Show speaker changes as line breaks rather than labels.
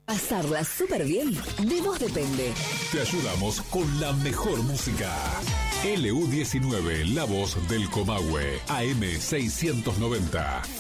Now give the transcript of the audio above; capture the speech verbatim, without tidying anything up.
Pasarla súper bien, de vos depende.
Te ayudamos con la mejor música. L U diecinueve, la voz del Comahue, A M seiscientos noventa.